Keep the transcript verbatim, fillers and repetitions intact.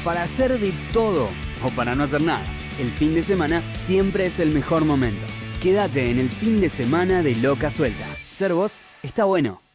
para hacer de todo o para no hacer nada. El fin de semana siempre es el mejor momento. Quédate en el fin de semana de Loca Suelta. Ser vos está bueno.